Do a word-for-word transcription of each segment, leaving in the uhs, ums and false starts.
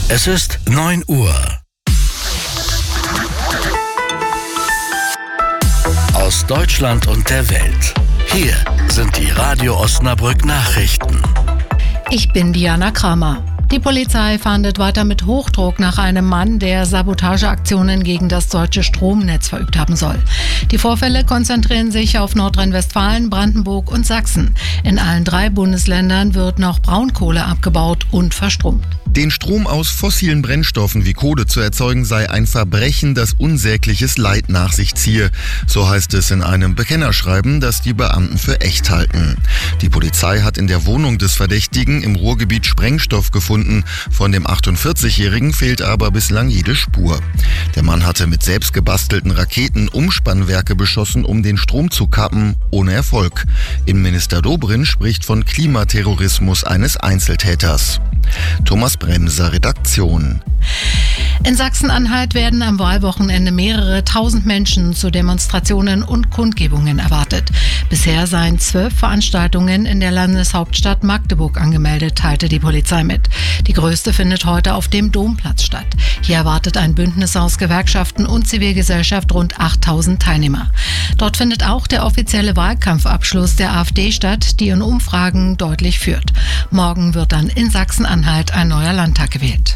Es ist neun Uhr. Aus Deutschland und der Welt. Hier sind die Radio Osnabrück Nachrichten. Ich bin Diana Kramer. Die Polizei fahndet weiter mit Hochdruck nach einem Mann, der Sabotageaktionen gegen das deutsche Stromnetz verübt haben soll. Die Vorfälle konzentrieren sich auf Nordrhein-Westfalen, Brandenburg und Sachsen. In allen drei Bundesländern wird noch Braunkohle abgebaut und verstromt. Den Strom aus fossilen Brennstoffen wie Kohle zu erzeugen, sei ein Verbrechen, das unsägliches Leid nach sich ziehe. So heißt es in einem Bekennerschreiben, das die Beamten für echt halten. Die Polizei hat in der Wohnung des Verdächtigen im Ruhrgebiet Sprengstoff gefunden. Von dem achtundvierzigjährigen fehlt aber bislang jede Spur. Der Mann hatte mit selbst gebastelten Raketen Umspannwerke beschossen, um den Strom zu kappen, ohne Erfolg. Innenminister Dobrindt spricht von Klimaterrorismus eines Einzeltäters. Thomas Bremser, Redaktion. In Sachsen-Anhalt werden am Wahlwochenende mehrere tausend Menschen zu Demonstrationen und Kundgebungen erwartet. Bisher seien zwölf Veranstaltungen in der Landeshauptstadt Magdeburg angemeldet, teilte die Polizei mit. Die größte findet heute auf dem Domplatz statt. Hier erwartet ein Bündnis aus Gewerkschaften und Zivilgesellschaft rund achttausend Teilnehmer. Dort findet auch der offizielle Wahlkampfabschluss der AfD statt, die in Umfragen deutlich führt. Morgen wird dann in Sachsen-Anhalt ein neuer Landtag gewählt.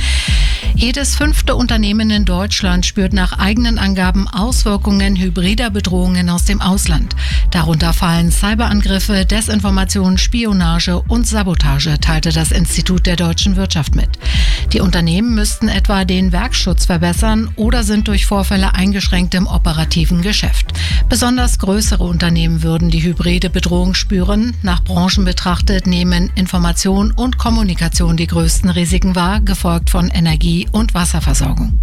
Jedes fünfte Unternehmen in Deutschland spürt nach eigenen Angaben Auswirkungen hybrider Bedrohungen aus dem Ausland. Darunter fallen Cyberangriffe, Desinformation, Spionage und Sabotage, teilte das Institut der deutschen Wirtschaft mit. Die Unternehmen müssten etwa den Werkschutz verbessern oder sind durch Vorfälle eingeschränkt im operativen Geschäft. Besonders größere Unternehmen würden die hybride Bedrohung spüren. Nach Branchen betrachtet nehmen Information und Kommunikation die größten Risiken wahr, gefolgt von Energie- und Wasserversorgung.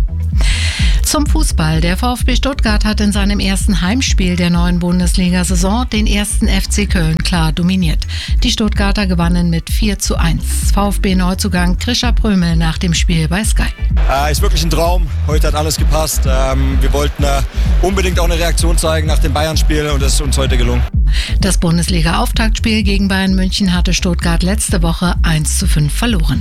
Zum Fußball. Der VfB Stuttgart hat in seinem ersten Heimspiel der neuen Bundesliga-Saison den ersten F C Köln klar dominiert. Die Stuttgarter gewannen mit vier zu eins. VfB-Neuzugang Krischer Prömel nach dem Spiel bei Sky. Äh, ist wirklich ein Traum. Heute hat alles gepasst. Ähm, wir wollten äh, unbedingt auch eine Reaktion zeigen nach dem Bayern-Spiel und das ist uns heute gelungen. Das Bundesliga-Auftaktspiel gegen Bayern München hatte Stuttgart letzte Woche eins zu fünf verloren.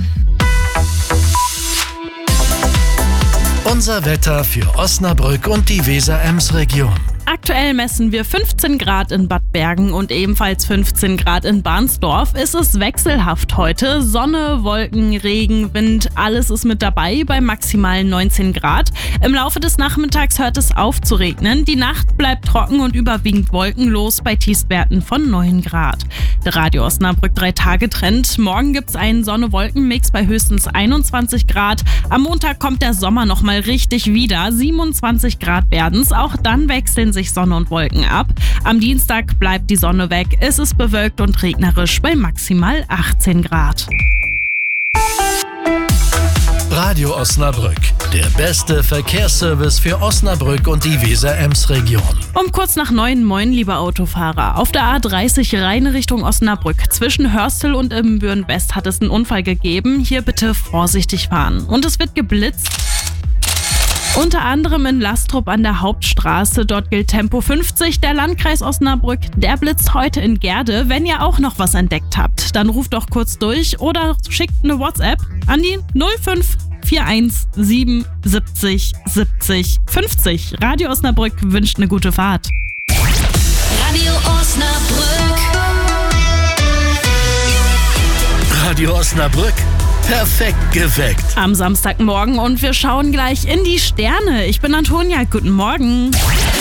Unser Wetter für Osnabrück und die Weser-Ems-Region. Aktuell messen wir fünfzehn Grad in Bad Bergen und ebenfalls fünfzehn Grad in Barnsdorf. Es ist wechselhaft heute. Sonne, Wolken, Regen, Wind, alles ist mit dabei bei maximal neunzehn Grad. Im Laufe des Nachmittags hört es auf zu regnen. Die Nacht bleibt trocken und überwiegend wolkenlos bei Tiefstwerten von neun Grad. Der Radio Osnabrück drei Tage Trend. Morgen gibt es einen Sonne-Wolken-Mix bei höchstens einundzwanzig Grad. Am Montag kommt der Sommer nochmal richtig wieder. siebenundzwanzig Grad werden es. Auch dann wechseln sich Sonne und Wolken ab. Am Dienstag bleibt die Sonne weg. Es ist bewölkt und regnerisch bei maximal achtzehn Grad. Radio Osnabrück, der beste Verkehrsservice für Osnabrück und die Weser-Ems-Region. Um kurz nach neun, moin, liebe Autofahrer. Auf der A dreißig rein Richtung Osnabrück. Zwischen Hörstel und Ibbenbüren West hat es einen Unfall gegeben. Hier bitte vorsichtig fahren. Und es wird geblitzt. Unter anderem in Lastrup an der Hauptstraße. Dort gilt Tempo fünfzig. Der Landkreis Osnabrück, der blitzt heute in Gerde. Wenn ihr auch noch was entdeckt habt, dann ruft doch kurz durch oder schickt eine WhatsApp an die null fünf vier eins sieben siebzig siebzig fünfzig. Radio Osnabrück wünscht eine gute Fahrt. Radio Osnabrück. Radio Osnabrück. Perfekt geweckt. Am Samstagmorgen und wir schauen gleich in die Sterne. Ich bin Antonia, guten Morgen.